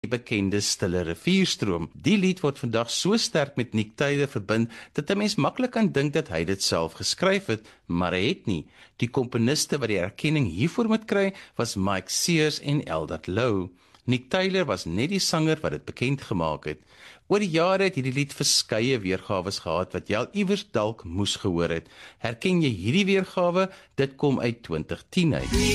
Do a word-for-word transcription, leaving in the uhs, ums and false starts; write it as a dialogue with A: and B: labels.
A: die bekende Stille Rivierstroom. Die lied word vandag so sterk met Nick Taylor verbind, dat 'n mens maklik kan dink dat hy dit self geskryf het, maar hy het nie. Die komponiste wat die erkenning hiervoor moet kry, was Mike Sears en Eldad Lowe. Nick Taylor was net die sanger wat dit bekend gemaak het. Oor die jare het hierdie lied verskeie weergawes gehad wat jy al iewers dalk moes gehoor het. Herken jy hierdie weergawe? Dit kom uit twintig tien uit.